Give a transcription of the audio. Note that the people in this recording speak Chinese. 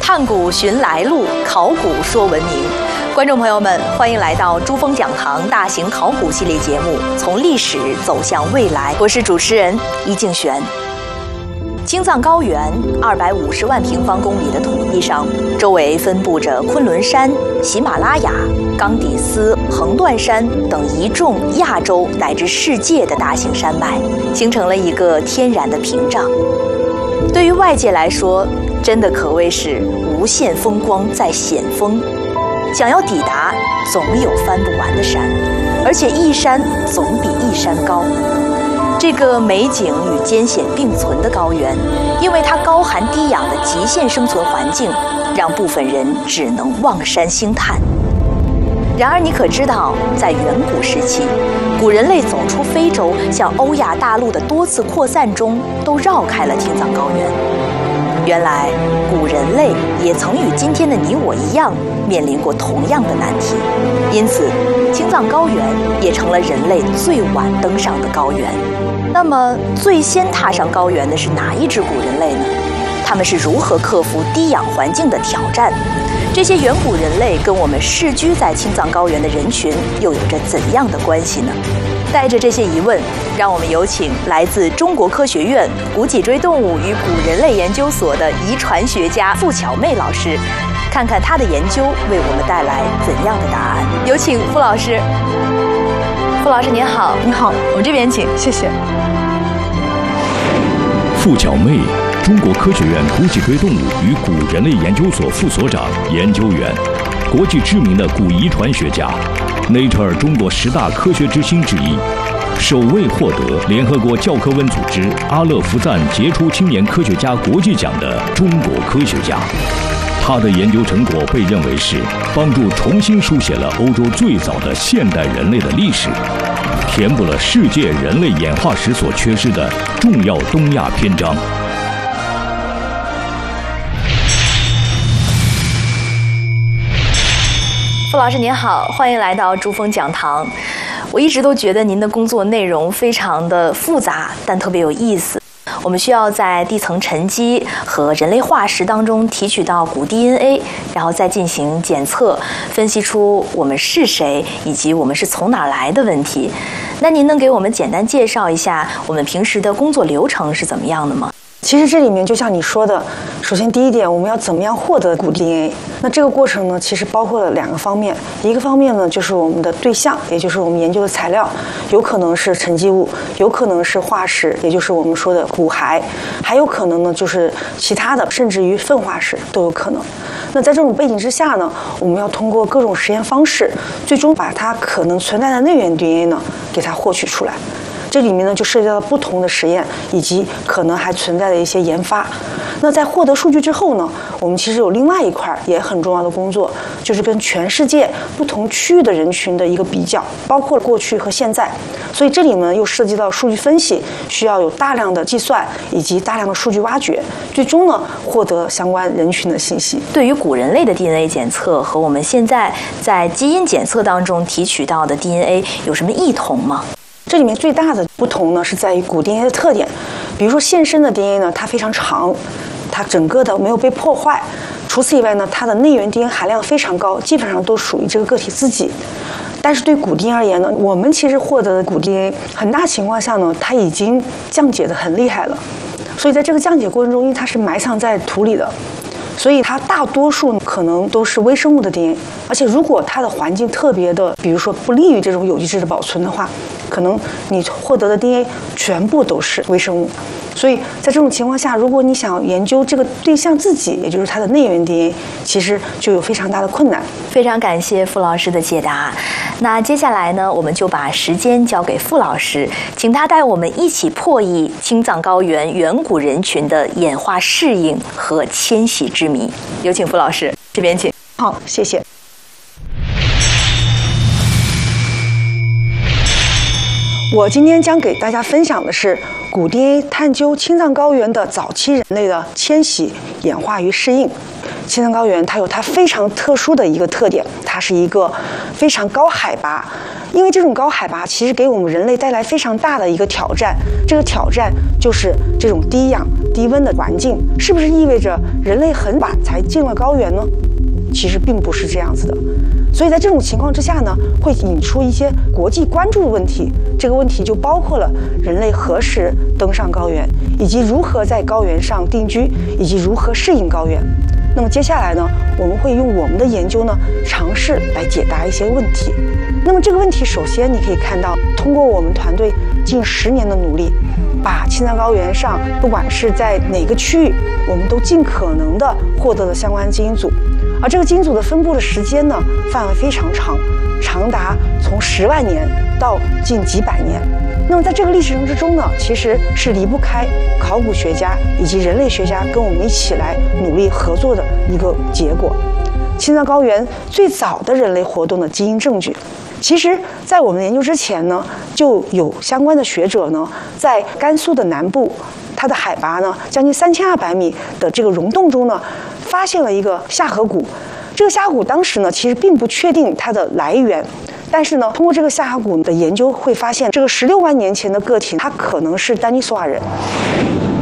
探古寻来路，考古说文明。观众朋友们，欢迎来到珠峰讲堂大型考古系列节目《从历史走向未来》，我是主持人伊静璇。青藏高原250万平方公里的土地上，周围分布着昆仑山、喜马拉雅、冈底斯、横断山等一众亚洲乃至世界的大型山脉，形成了一个天然的屏障。对于外界来说，真的可谓是无限风光在险峰。想要抵达，总有翻不完的山，而且一山总比一山高。这个美景与艰险并存的高原，因为它高寒低氧的极限生存环境，让部分人只能望山兴叹。然而，你可知道，在远古时期，古人类走出非洲，向欧亚大陆的多次扩散中，都绕开了青藏高原。原来，古人类也曾与今天的你我一样，面临过同样的难题。因此，青藏高原也成了人类最晚登上的高原。那么，最先踏上高原的是哪一支古人类呢？他们是如何克服低氧环境的挑战？这些远古人类跟我们世居在青藏高原的人群又有着怎样的关系呢？带着这些疑问，让我们有请来自中国科学院古脊椎动物与古人类研究所的遗传学家傅巧妹老师，看看她的研究为我们带来怎样的答案。有请傅老师。傅老师您好。 你好， 我们这边请，谢谢。 傅巧妹，中国科学院古脊椎动物与古人类研究所副所长、研究员，国际知名的古遗传学家。Nature 中国10大科学之星之一，首位获得联合国教科文组织阿勒福赞杰出青年科学家国际奖的中国科学家。他的研究成果被认为是帮助重新书写了欧洲最早的现代人类的历史，填补了世界人类演化史所缺失的重要东亚篇章。 傅老师您好，欢迎来到珠峰讲堂。我一直都觉得您的工作内容非常的复杂，但特别有意思。我们需要在地层沉积和人类化石当中提取到古 DNA， 然后再进行检测，分析出我们是谁以及我们是从哪儿来的问题。那您能给我们简单介绍一下我们平时的工作流程是怎么样的吗？ 其实这里面就像你说的，首先第一点，我们要怎么样获得古 DNA？ 那这个过程呢，其实包括了2个方面。一个方面呢，就是我们的对象，也就是我们研究的材料，有可能是沉积物，有可能是化石，也就是我们说的骨骸，还有可能呢就是其他的，甚至于粪化石都有可能。那在这种背景之下呢，我们要通过各种实验方式，最终把它可能存在的内源 DNA 呢给它获取出来。这里面呢就涉及到了不同的实验，以及可能还存在的一些研发。那在获得数据之后呢，我们其实有另外一块也很重要的工作，就是跟全世界不同区域的人群的一个比较，包括过去和现在。所以这里呢又涉及到数据分析，需要有大量的计算以及大量的数据挖掘，最终呢获得相关人群的信息。 对于古人类的 DNA 检测和我们现在在基因检测当中提取到的 DNA 有什么异同吗？ 这里面最大的不同呢，是在于古 DNA 的特点。比如说现生的 DNA 呢，它非常长，它整个的没有被破坏。除此以外呢，它的内源 DNA 含量非常高，基本上都属于这个个体自己。但是对古 DNA 而言呢，我们其实获得的古 DNA 很大情况下呢，它已经降解得很厉害了。所以在这个降解过程中，因为它是埋藏在土里的，所以它大多数可能都是微生物的 DNA， 而且如果它的环境特别的，比如说不利于这种有机质的保存的话，可能你获得的 DNA 全部都是微生物。所以在这种情况下，如果你想研究这个对象自己，也就是它的内源 DNA， 其实就有非常大的困难。 非常感谢傅老师的解答。那接下来呢，我们就把时间交给傅老师，请他带我们一起破译青藏高原远古人群的演化适应和迁徙之谜。有请傅老师，这边请。 好，谢谢。我今天将给大家分享的是古 DNA 探究青藏高原的早期人类的迁徙、演化与适应。青藏高原它有它非常特殊的一个特点，它是一个非常高海拔、 因为这种高海拔其实给我们人类带来非常大的一个挑战，这个挑战就是这种低氧低温的环境，是不是意味着人类很晚才进了高原呢？其实并不是这样子的。所以在这种情况之下呢，会引出一些国际关注的问题。这个问题就包括了人类何时登上高原，以及如何在高原上定居，以及如何适应高原。那么接下来呢，我们会用我们的研究呢，尝试来解答一些问题。那么这个问题，首先你可以看到，通过我们团队近10年的努力，把青藏高原上不管是在哪个区域，我们都尽可能的获得了相关基因组。而这个基因组的分布的时间呢，范围非常长，长达从10万年到近几百年。那么在这个历程之中呢，其实是离不开考古学家以及人类学家跟我们一起来努力合作的一个结果。青藏高原最早的人类活动的基因证据，其实在我们研究之前呢，就有相关的学者呢，在甘肃的南部，它的海拔呢将近3200米的这个溶洞中呢，发现了一个下颌骨。这个下颌骨当时呢，其实并不确定它的来源，但是呢，通过这个下颌骨的研究，会发现这个16万年前的个体，它可能是丹尼索瓦人。